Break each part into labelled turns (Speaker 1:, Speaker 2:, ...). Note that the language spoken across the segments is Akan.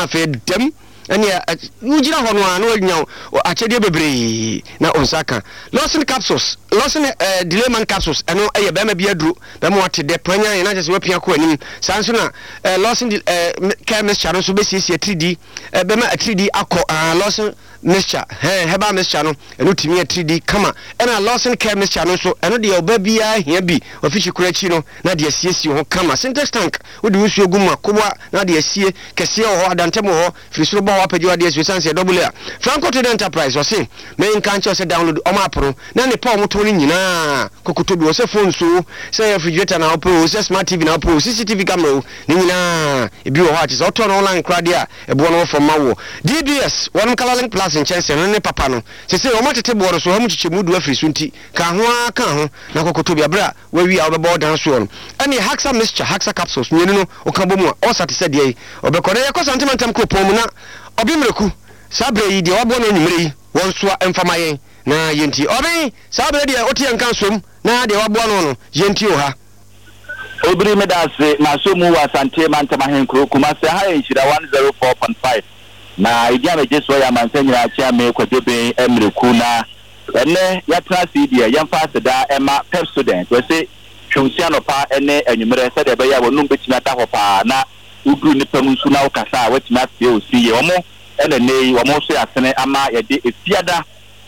Speaker 1: fe dem ene ujira hono an wanya achede bebre na onsaka Lawson capsules Lawson Delayman capsules eno eye be ma bi aduro be mo wate de panya na je se wapia ko anim sanso na Lawson chemist charo so be sisi 3D be ma 3D akọ Lawson mixture heba mixture no eno timi 3D kama ena Lawson chemist charo so eno de oba bia hia bi ofici kurachi no na de siesi ho kama syntax tank wo de wusu oguma kowa na de sie kese ho adantemo ho fisuro ba wapaji wade so sanse double a Franco Trade Enterprise o se me nkan che o se download o ma pro na ne pa o moto ni nyina kokoto bi o se phone so se refrigerator na o pro se smart TV na o pro CCTV camera ni nyina e bi o ha che so to no online crowd a e bo no for mawo DBS one Colourlink Plus in Chelsea no ne papa no se o matete bo so ho mu chiche mu du afri so nti ka ho na kokoto bi abra wa wi a obebo dan so no ani Haxa mixture Haxa capsules mienu no o kan bo mu a o sate se de obekore ye ko santimentem ko pom na obimreku sabre yi de wabo no nyimre yi won so emfamayen na yenti obi sabre de otie nkan som na de wabo no yenti o ha
Speaker 2: obiri medase na so mu wa sante mantama hen kro kuma se ha enhira 104.5 na idia meje so ya mansanyira acha me kwadobe emreku na ene ya trasi dia yamfa seda ema Pepsodent we se twonsia no pa ene anwumre se de be ya wonum betima ata hopa na udu ni pamunsu na ukasa wetima se o siye omo ene nei omo so asene ama yede efiada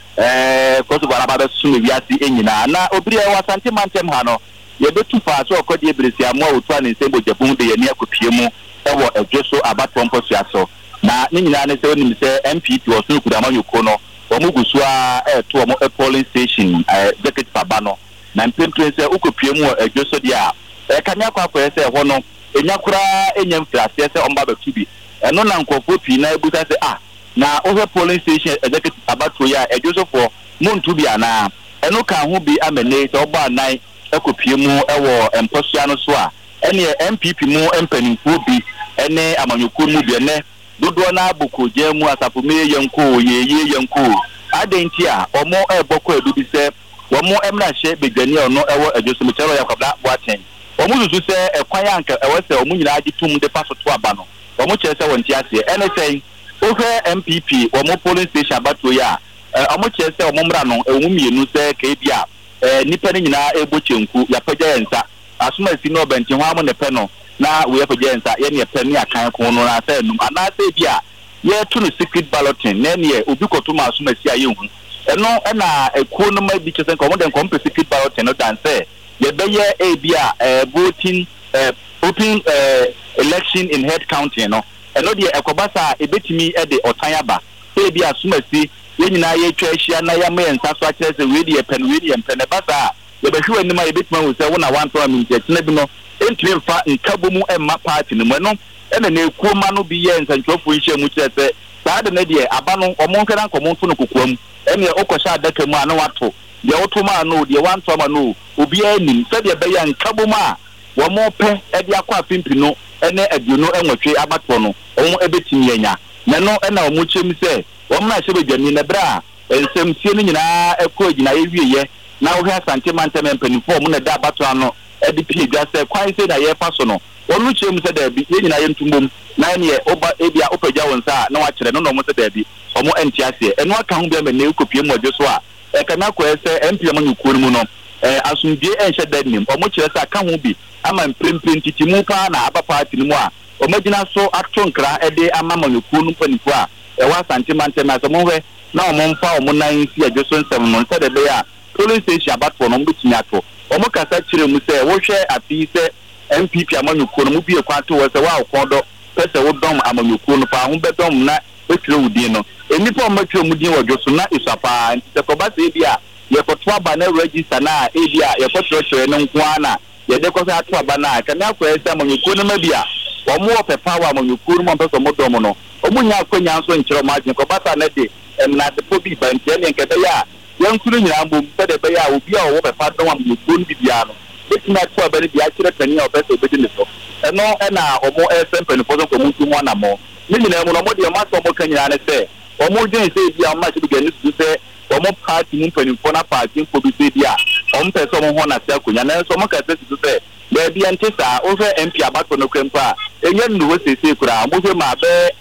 Speaker 2: koso bara ba sunu wiase enyina na obiri e wasante mantem ha no yebetu fa so okodi ebresi amwa otu ani sembo jabun de yeni akopie mu ewo edwoso abatompo so na nyina ne se onim se MPP osun kudama yoko no omugusu a to omo polling station Jacket Pabano na mpempe se ukopie mu edwoso dia kanya kwa se ho no enyakura enyam frase se omba batubi eno na nkofo pi na ebuta se na over polling station Jacket Abato ya edwoso for montubi ana eno ka ho bi amene se oba nan ekopie mu ewo emposia no so a ene MPP mu empanimfo bi ene amanyoko mu bi ene dodo na aboko jemu asafo me yenko yenko adenti a omo eboko edubi se omo emna hye begani ono ewo edwoso mechero yakobla boaten omo zuzu se ekwan anka ewo se omo nyina agitum de paso to aba no omo kire se wonti ase ene sen ohwe MPP omo polling station Abato ya omo kire se omo mra no ewu mienu se ka bia nipa ni nyina eboche ya pagya yensa asuma si no benti ho amo ne pe no na we pagya yensa ye ne pe ni akan ko no na se num ana se bia ye to no secret balloting na ne obi koto ma asuma si aye hu eno na ekuo no ma bi chese ko mo den ko secret balloting no dan se ye be ye bia voting open election in head counting no eno de ekobasa ebetimi e de otanyaba se bia asuma si yenyina ye twa ahia na ya mensa so akere se we de pen basa ye behwe anima ye betima wo se wo na wanto aminti tena bi no entire fa nkabomu emma party no no ene na ekuoma no bi ye nsantwofo nhye mu kire se saade na de aba no omonkera nkomonto no kokoam ene okosha adaka mu ana wato de otoma no de wanto ama no obi anim se de be ya nkabomu a wo mo pe e de akwa pimpi no ene aduno enwotwe Abato no omo ebetimi yanya na no ena omo chem se wamna shebe jani na bra ensemsie ni nyina ekọ gina yewieye na wo hwa sante mantem empanifo mu na da Abato ano edipie gase kwan se na ye fa so no wonu chem se da bi ye nyina ye ntumbom na ne oba ebia opagya wonsa na wa kire no no mo se da bi omo enti ase eno aka ho bia me ne ekopie mu adwo so a kana ko ese MPM anyukuo mu no asumdie enhye da nim omo kire se aka ho bi ama mprempren titimu pa na aba party mu a omo gina so ato nkra ede ama manyukuo no panifo a ewa santimante na somonwe na omomfa omunan si adwoso nsem no nse de be ya polling station Abato no mbutimi ato omo kasa kire mu se wo hwe afi se MPP amanyuko no mu bi ekwato wo se wa okodo pese wo dom amanyuko no pa ho be dom na etire wudin no enipa omatire mu din wadwoso na isapa nti ko ba se bia ye koto aba na register na bia ye koto chere no nko ana ye de ko sa to aba na kana ko ese amanyuko no ma bia omo opepa wa amanyuko no mo pese mo dom no omunya akonya nso nkyero maagin ko bata na de na de pobi bantie ne nkebe ya yankuru nyina mbom sede be ya obi a wo be fa don am yekun bibia no etina to abani bia kire tani a obese obedi ne so eno na omo SMP for ko mutu mo na mo ni nyina mu no mo de ma so mo kanyina ne se omo den se bia ma se bia ne su se omo party mu panimfo na party ko bi se bia omo pese omo ho na se akonya na so mo ka se su se be bia ntisa o fe MP Abato no kwempa enye nnu wo se kura mo fe ma be